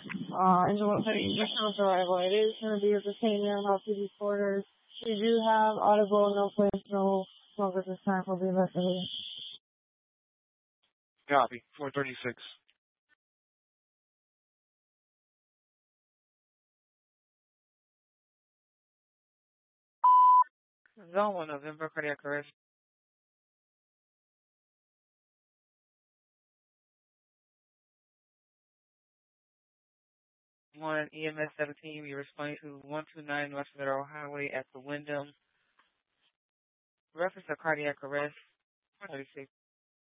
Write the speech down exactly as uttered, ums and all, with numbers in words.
Uh, and what response arrival. It is going to be at the same Maryland P D quarters. We do have audible, no place, no smoke at this time. Will be investigated. Copy. four thirty-six. Zone one, November, cardiac arrest. One, E M S seventeen, you're responding to one two nine West Federal Highway at the Wyndham. Reference to cardiac arrest, four thirty-six.